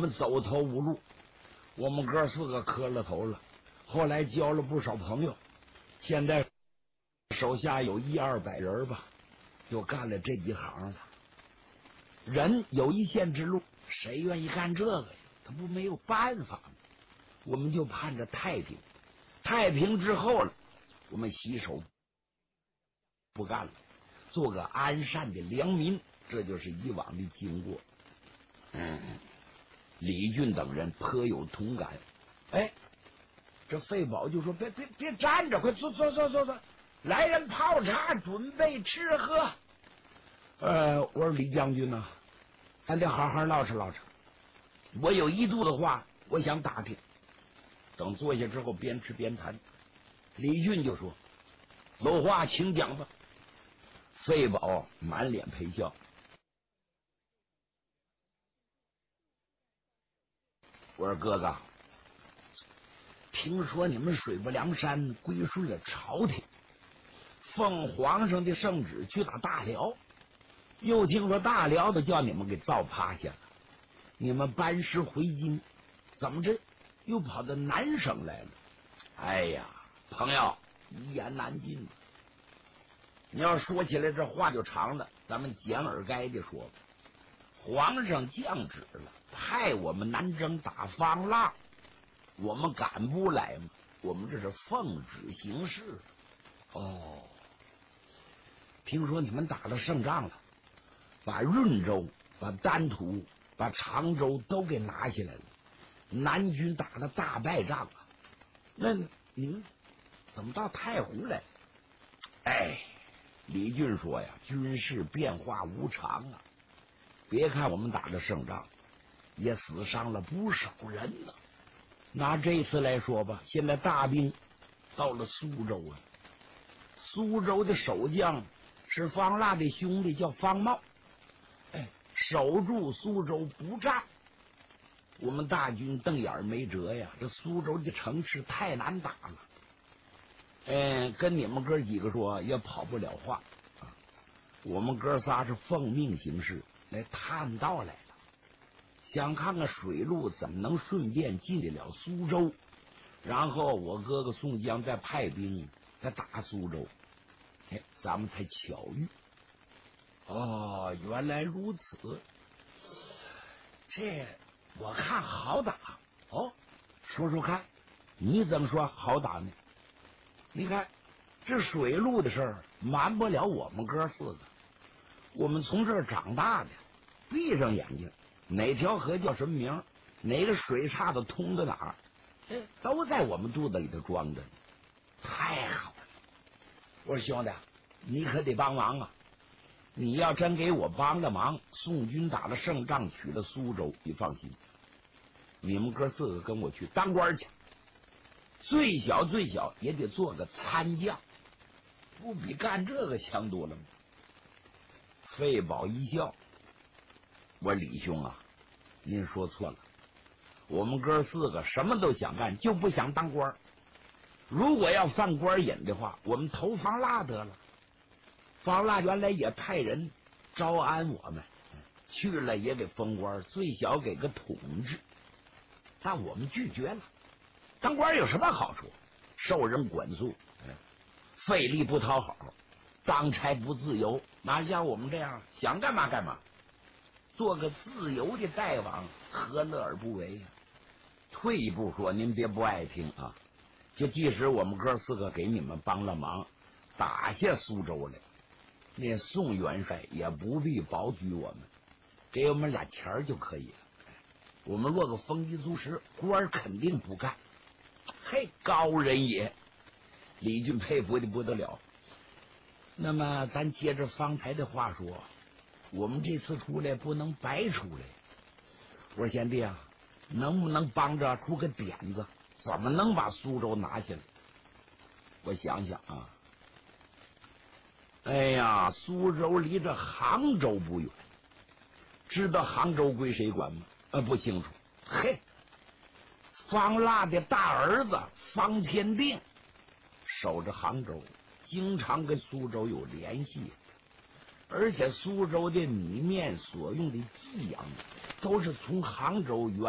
们走投无路，我们哥4个磕了头了。后来交了不少朋友，现在手下有100-200人吧，就干了这几行了。人有一线之路，谁愿意干这个呀？他不没有办法吗？我们就盼着太平，太平之后了，我们洗手不干了，做个安善的良民，这就是以往的经过。李俊等人颇有同感。哎，这费宝就说：“别站着，快坐，来人泡茶，准备吃喝。”我说李将军呢，咱得好好唠扯。我有一肚子话，我想打听。等坐下之后，边吃边谈。李俊就说：“有话请讲吧。”费宝满脸陪笑。我说：“哥哥，听说你们水泊梁山归顺了朝廷，奉皇上的圣旨去打大辽，又听说大辽都叫你们给造趴下了，你们班师回京，怎么着又跑到南省来了？哎呀，朋友，一言难尽。你要说起来这话就长了，咱们简而该的说吧。皇上降旨了，派我们南征打方腊，我们敢不来吗？我们这是奉旨行事。哦，听说你们打了胜仗了，把润州、把丹徒、把常州都给拿下来了，南军打了大败仗啊！那你们怎么到太湖来？哎，李俊说呀，军事变化无常啊。别看我们打了胜仗，也死伤了不少人呢。拿这次来说吧，现在大兵到了苏州啊，苏州的守将是方腊的兄弟，叫方茂，守住苏州不战。我们大军瞪眼没辙呀，这苏州的城池太难打了。跟你们哥几个说也跑不了话啊。我们哥仨是奉命行事，来探道来了，想看看水路怎么能顺便进得了苏州，然后我哥哥宋江再派兵再打苏州。咱们才巧遇。哦，原来如此，这我看好打哦。说说看，你怎么说好打呢？你看这水路的事儿瞒不了我们哥4个，我们从这儿长大的，闭上眼睛，哪条河叫什么名，哪个水岔子通到哪儿，都在我们肚子里头装着呢。太好了！我说兄弟，你可得帮忙啊！你要真给我帮了忙，宋军打了胜仗，取了苏州，你放心，你们哥4个跟我去当官去，最小也得做个参将，不比干这个强多了吗？费宝一笑，我说李兄啊，您说错了，我们哥4个什么都想干，就不想当官。如果要犯官瘾的话，我们投方腊得了。方腊原来也派人招安我们，去了也给封官，最小给个统治，但我们拒绝了。当官有什么好处？受人管束，费力不讨好，当差不自由，哪像我们这样想干嘛干嘛，做个自由的大王，何乐而不为呀？退一步说，您别不爱听啊，就即使我们哥4个给你们帮了忙，打下苏州来，那宋元帅也不必保举我们，给我们俩钱就可以了。我们落个丰衣足食，官肯定不干。嘿，高人也！李俊佩服的不得了。那么咱接着方才的话说，我们这次出来不能白出来。我说贤弟啊，能不能帮着出个点子，怎么能把苏州拿下来？我想想啊，哎呀，苏州离这杭州不远，知道杭州归谁管吗？不清楚。嘿，方腊的大儿子方天定守着杭州，经常跟苏州有联系，而且苏州的米面所用的伎洋都是从杭州原